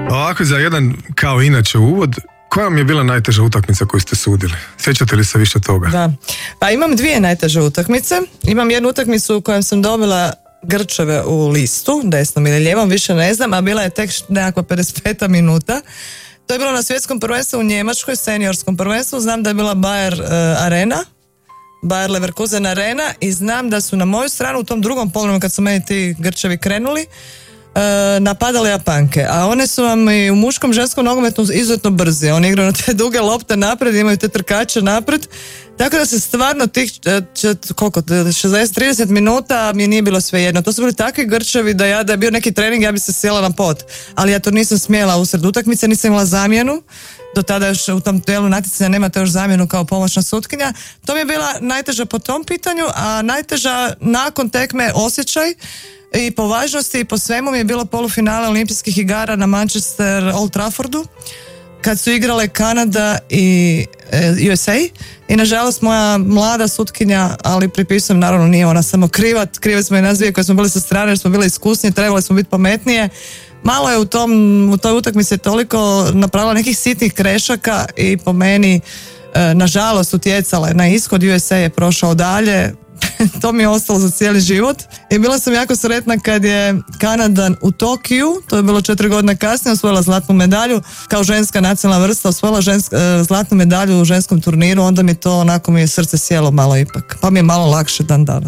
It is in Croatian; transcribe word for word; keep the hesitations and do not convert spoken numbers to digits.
Ovako za jedan kao inače uvod, koja vam je bila najteža utakmica koju ste sudili? Sjećate li se više toga? Da, pa imam dvije najteže utakmice. Imam jednu utakmicu u kojoj sam dobila grčeve u listu, desnom ili lijevom, više ne znam, a bila je tek nekakva pedeset peta minuta. To je bilo na svjetskom prvenstvu u Njemačkoj, seniorskom prvenstvu. Znam da je bila Bayer uh, Arena, Bayer Leverkusen Arena, i znam da su na moju stranu u tom drugom poluvremenu, kad su meni ti grčevi krenuli, uh, napadale Japanke. A one su vam i u muškom, ženskom nogometu izuzetno brze. Oni igraju na te duge lopte napred, imaju te trkače napred. Tako da se stvarno tih čet, koliko, šezdeset trideset minuta mi nije bilo svejedno. To su bili takvi grčevi da ja, da je bio neki trening, ja bi se sjela na pod. Ali ja to nisam smjela usred utakmice, nisam imala zamjenu. Do tada još u tom dijelu natjecanja nemate još zamjenu kao pomoćna sutkinja. To mi je bila najteža po tom pitanju, a najteža nakon tekme osjećaj i po važnosti i po svemu mi je bilo polufinale olimpijskih igara na Manchester Old Traffordu, kad su igrale Kanada i e, U S A, i nažalost moja mlada sutkinja, ali pripisujem, naravno nije ona samo kriva, krive smo i nas dvije koje smo bili sa strane jer smo bile iskusnije, trebali smo biti pametnije. Malo je u, tom, u toj utakmici toliko napravila nekih sitnih grešaka i po meni e, nažalost utjecala je na ishod. U S A je prošao dalje. To mi je ostalo za cijeli život i bila sam jako sretna kad je Kanada u Tokiju, to je bilo četiri godine kasnije, osvojila zlatnu medalju kao ženska nacionalna vrsta, osvojila žensk, zlatnu medalju u ženskom turniru. Onda mi to onako mi je srce sjelo malo ipak, pa mi je malo lakše dan danas.